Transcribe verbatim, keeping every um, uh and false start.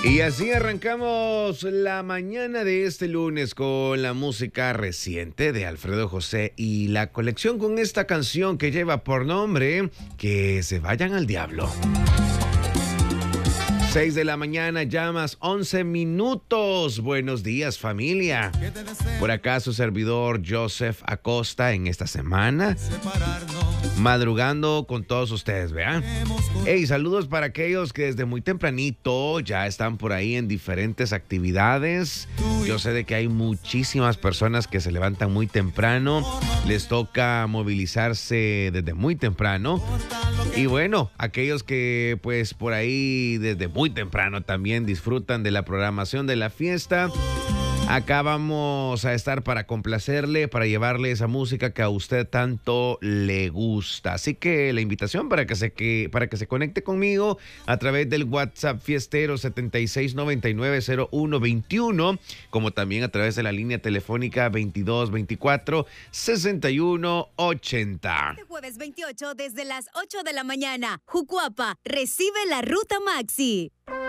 Y así arrancamos la mañana de este lunes con la música reciente de Alfredo José y la colección con esta canción que lleva por nombre Que se vayan al diablo. seis de la mañana, llamas once minutos. Buenos días, familia. Por acá su servidor Joseph Acosta en esta semana, madrugando con todos ustedes, ¿vean? Hey, saludos para aquellos que desde muy tempranito ya están por ahí en diferentes actividades. Yo sé de que hay muchísimas personas que se levantan muy temprano, les toca movilizarse desde muy temprano. Y bueno, aquellos que pues por ahí desde muy temprano también disfrutan de la programación de la fiesta. Acá vamos a estar para complacerle, para llevarle esa música que a usted tanto le gusta. Así que la invitación para que se, que, para que se conecte conmigo a través del WhatsApp fiestero setenta y seis noventa y nueve cero uno veintiuno, como también a través de la línea telefónica veintidós veinticuatro sesenta y uno ochenta. Este jueves veintiocho desde las ocho de la mañana, Jucuapa recibe la Ruta Maxi.